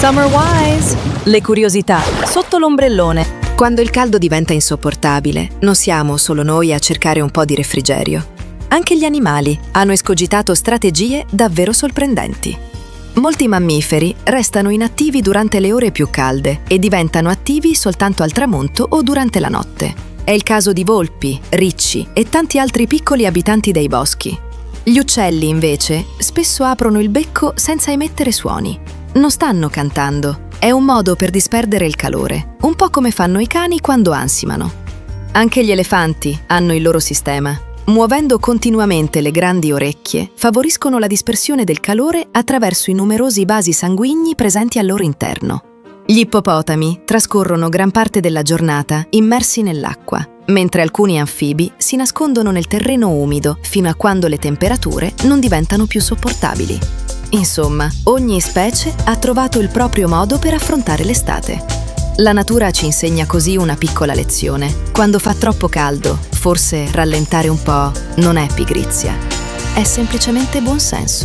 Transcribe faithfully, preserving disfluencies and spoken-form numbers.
Summer Wise! Le curiosità sotto l'ombrellone. Quando il caldo diventa insopportabile, non siamo solo noi a cercare un po' di refrigerio. Anche gli animali hanno escogitato strategie davvero sorprendenti. Molti mammiferi restano inattivi durante le ore più calde e diventano attivi soltanto al tramonto o durante la notte. È il caso di volpi, ricci e tanti altri piccoli abitanti dei boschi. Gli uccelli, invece, spesso aprono il becco senza emettere suoni. Non stanno cantando. È un modo per disperdere il calore, un po' come fanno i cani quando ansimano. Anche gli elefanti hanno il loro sistema. Muovendo continuamente le grandi orecchie, favoriscono la dispersione del calore attraverso i numerosi vasi sanguigni presenti al loro interno. Gli ippopotami trascorrono gran parte della giornata immersi nell'acqua, mentre alcuni anfibi si nascondono nel terreno umido fino a quando le temperature non diventano più sopportabili. Insomma, ogni specie ha trovato il proprio modo per affrontare l'estate. La natura ci insegna così una piccola lezione. Quando fa troppo caldo, forse rallentare un po' non è pigrizia, è semplicemente buon senso.